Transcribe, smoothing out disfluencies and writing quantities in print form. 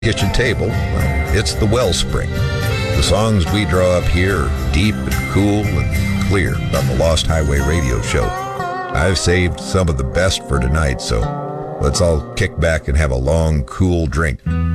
kitchen table, well, it's the Wellspring. The songs we draw up here are deep and cool and clear on the Lost Highway radio show. I've saved some of the best for tonight, so let's all kick back and have a long, cool drink.